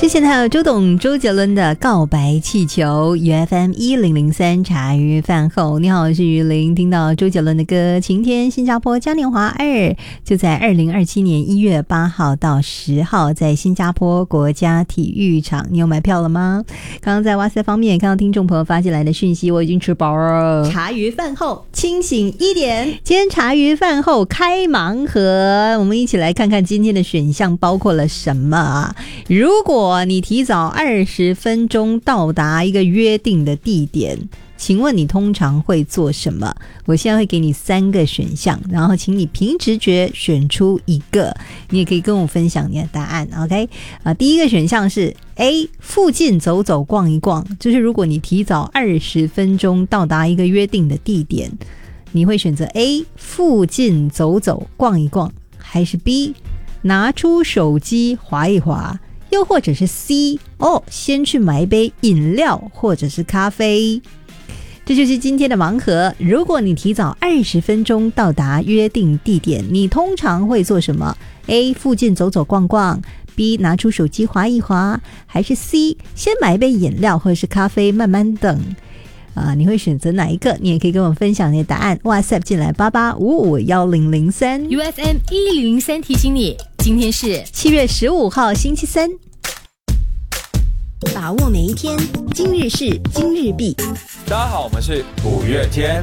之前还有周杰伦的告白气球，UFM 1003茶余饭后，你好，我是于林。听到周杰伦的歌《晴天新加坡嘉年华2》，就在2027年1月8号到10号在新加坡国家体育场，你有买票了吗？刚刚在哇塞方面看到听众朋友发进来的讯息，我已经吃饱了。茶余饭后清醒1点，今天茶余饭后开盲盒，我们一起来看看今天的选项包括了什么啊？如果你提早20分钟到达一个约定的地点，请问你通常会做什么？我现在会给你3个选项，然后请你凭直觉选出一个，你也可以跟我分享你的答案 OK 第一个选项是 A 附近走走逛一逛，就是如果你提早20分钟到达一个约定的地点，你会选择 A 附近走走逛一逛，还是 B 拿出手机滑一滑，又或者是 C 先去买一杯饮料或者是咖啡。这就是今天的盲盒，如果你提早20分钟到达约定地点，你通常会做什么？ A 附近走走逛逛， B 拿出手机滑一滑，还是 C 先买一杯饮料或者是咖啡慢慢等你会选择哪一个？你也可以跟我分享你的答案。WhatsApp 进来88551003 UFM 1003提醒你，今天是 7月15号星期三。 把握每一天，今日事今日毕。 大家好，我们是五月天。